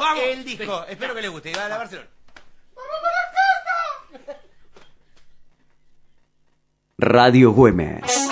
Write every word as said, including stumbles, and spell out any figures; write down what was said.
vamos. El disco, espero que les guste. Y va a la Barcelona. Radio Güemes.